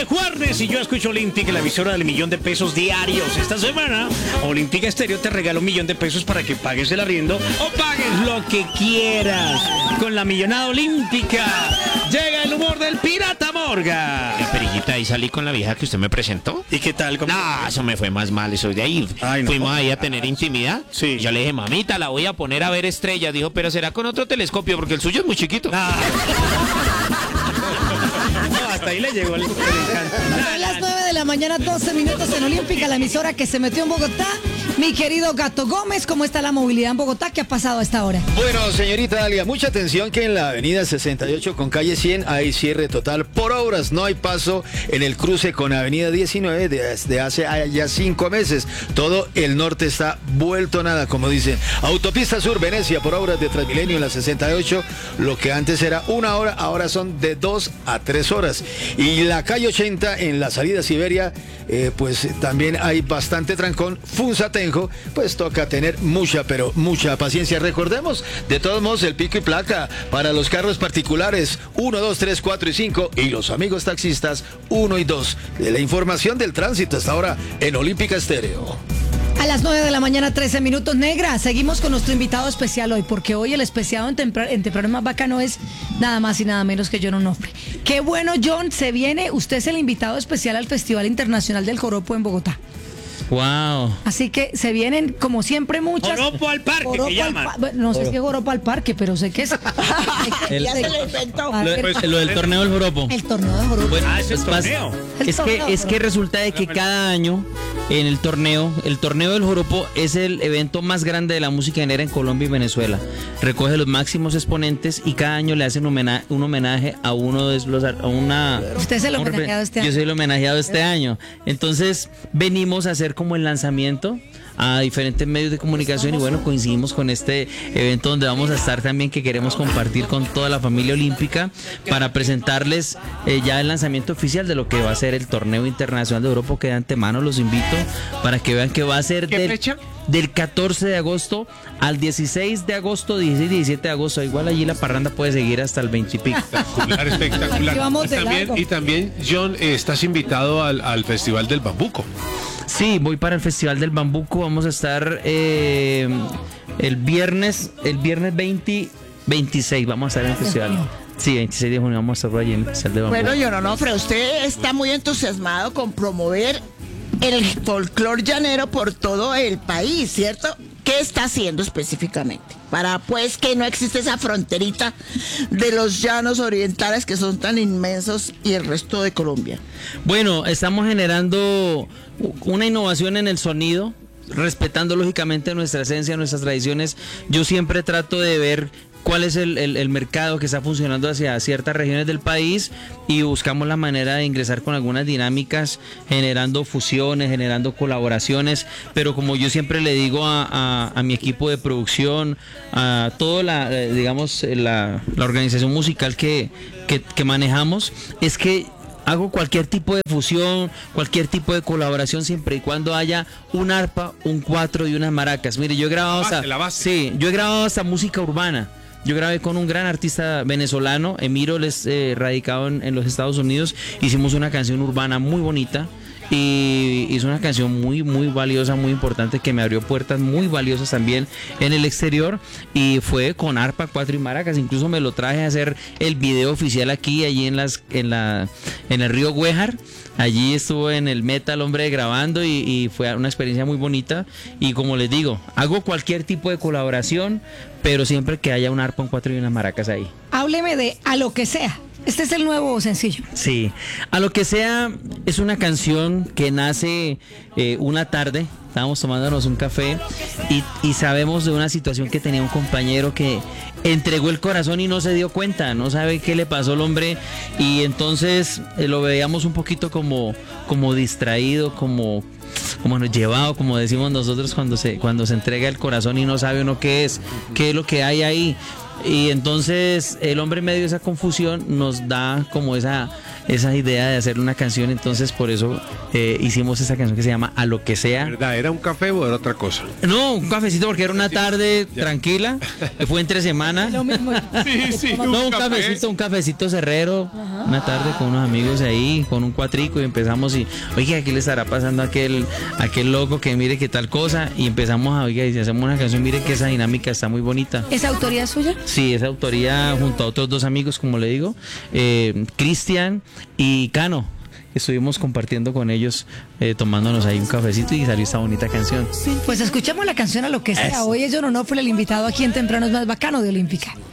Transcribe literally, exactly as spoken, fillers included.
es jueves y yo escucho Olímpica, la emisora del millón de pesos diarios. Esta semana, Olímpica Estéreo te regala un millón de pesos para que pagues el arriendo o pagues lo que quieras. Con la millonada olímpica, llega el humor del Pirata Morga. La perillita, ahí salí con la vieja que usted me presentó. ¿Y qué tal? ¿Cómo? No, eso me fue más mal, eso de ahí. Ay, no. Fuimos ahí a tener intimidad. Sí. Yo le dije, mamita, la voy a poner a ver estrellas. Dijo, pero será con otro telescopio porque el suyo es muy chiquito. Ah. No, hasta ahí le llegó el, el encanto. Son las nueve de la mañana, doce minutos en Olímpica, la emisora que se metió en Bogotá. Mi querido Gato Gómez, ¿cómo está la movilidad en Bogotá? ¿Qué ha pasado a esta hora? Bueno, señorita Dalia, mucha atención que en la avenida sesenta y ocho con calle cien hay cierre total por obras. No hay paso en el cruce con avenida diecinueve desde hace ya cinco meses. Todo el norte está vuelto nada, como dicen. Autopista Sur Venecia por obras de Transmilenio en la sesenta y ocho. Lo que antes era una hora, ahora son de dos a tres horas. Y la calle ochenta en la salida Siberia, eh, pues también hay bastante trancón. Funzatenjo, pues toca tener mucha, pero mucha paciencia. Recordemos, de todos modos, el pico y placa para los carros particulares uno, dos, tres, cuatro y cinco y los amigos taxistas uno y dos. La información del tránsito hasta ahora en Olímpica Estéreo. A las nueve de la mañana, trece minutos, Negra. Seguimos con nuestro invitado especial hoy, porque hoy el especial en, tempra- en temprano más bacano es nada más y nada menos que John Onofre. Qué bueno, John, se viene. Usted es el invitado especial al Festival Internacional del Joropo en Bogotá. Wow. Así que se vienen, como siempre, muchas. Joropo al parque, Joropo que al llaman. pa- bueno, no sé si es Joropo al parque, pero sé que es. El- Ya se lo, lo inventó. lo- lo del torneo del joropo. El torneo de Joropo. Bueno, Ah, ese es es, pas- torneo. El es que torneo, es que torneo. resulta de que cada año en el torneo, el torneo del joropo es el evento más grande de la música llanera en Colombia y Venezuela. Recoge los máximos exponentes y cada año le hacen homena- un homenaje a uno de los a una. Usted es el a un homenajeado este Yo año. soy el homenajeado este año. Entonces venimos a hacer como el lanzamiento a diferentes medios de comunicación y bueno, coincidimos con este evento donde vamos a estar también, que queremos compartir con toda la familia olímpica para presentarles eh, ya el lanzamiento oficial de lo que va a ser el torneo internacional de Europa, que de antemano los invito para que vean que va a ser ¿Qué del, fecha? del catorce de agosto al dieciséis de agosto, dieciséis y diecisiete de agosto. Igual allí la parranda puede seguir hasta el veinte y pico. Espectacular, espectacular. Aquí vamos Y de también, largo. y también, John, eh, estás invitado al, al Festival del Bambuco. Sí, voy para el Festival del Bambuco. Vamos a estar eh, el viernes, el viernes veinte, veintiséis. Vamos a estar en el festival. Sí, veintiséis de junio vamos a estar por allí en el Festival de Bambuco. Bueno, John Onofre, usted está muy entusiasmado con promover el folclor llanero por todo el país, ¿cierto? ¿Qué está haciendo específicamente? Para pues que no existe esa fronterita de los llanos orientales que son tan inmensos y el resto de Colombia. Bueno, estamos generando una innovación en el sonido, respetando lógicamente nuestra esencia, nuestras tradiciones. Yo siempre trato de ver cuál es el, el, el mercado que está funcionando hacia ciertas regiones del país y buscamos la manera de ingresar con algunas dinámicas, generando fusiones, generando colaboraciones, pero como yo siempre le digo a, a, a mi equipo de producción, a toda la, eh, digamos, la, la organización musical que, que, que manejamos, es que hago cualquier tipo de fusión, cualquier tipo de colaboración, siempre y cuando haya un arpa, un cuatro y unas maracas. Mire, yo he grabado La base, hasta, la base. sí, yo he grabado hasta música urbana. Yo grabé con un gran artista venezolano, Emiro, les, eh, radicado en, en los Estados Unidos. Hicimos una canción urbana muy bonita y hizo una canción muy, muy valiosa, muy importante, que me abrió puertas muy valiosas también en el exterior. Y fue con arpa, cuatro y maracas. Incluso me lo traje a hacer el video oficial aquí, allí en las, en la, en el río Güejar. Allí estuvo en el Metal, hombre, grabando y, y fue una experiencia muy bonita. Y como les digo, hago cualquier tipo de colaboración, pero siempre que haya un arpa, un cuatro y unas maracas ahí. Hábleme de A lo que sea. Este es el nuevo sencillo. Sí, a lo que sea, es una canción que nace eh, una tarde, estábamos tomándonos un café y, y sabemos de una situación que tenía un compañero que entregó el corazón y no se dio cuenta, no sabe qué le pasó al hombre y entonces eh, lo veíamos un poquito como, como distraído, como... como nos llevado, como decimos nosotros cuando se, cuando se entrega el corazón y no sabe uno qué es, qué es lo que hay ahí. Y entonces el hombre en medio de esa confusión nos da como esa, esa idea de hacer una canción, entonces por eso eh, hicimos esa canción que se llama A lo que sea. ¿Verdad? ¿Era un café o era otra cosa? No, un cafecito porque era una tarde Ya. tranquila, que fue entre semana. Lo mismo. Sí, sí, No, un cafecito, un cafecito cerrero, una tarde con unos amigos ahí, con un cuatrico y empezamos y, oiga, ¿qué le estará pasando a aquel, a aquel loco que mire qué tal cosa? Y empezamos a, oiga, y si hacemos una canción, mire que esa dinámica está muy bonita. ¿Es autoría suya? Sí, esa autoría junto a otros dos amigos, como le digo, eh, Cristian y Cano. Estuvimos compartiendo con ellos, eh, tomándonos ahí un cafecito y salió esta bonita canción. Pues escuchemos la canción A lo que sea. Hoy es John Onofre, el invitado aquí en Temprano es Más Bacano de Olímpica.